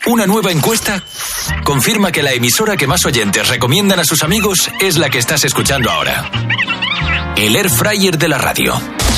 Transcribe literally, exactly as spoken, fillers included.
Una nueva encuesta confirma que la emisora que más oyentes recomiendan a sus amigos es la que estás escuchando ahora. El Air Fryer de la radio.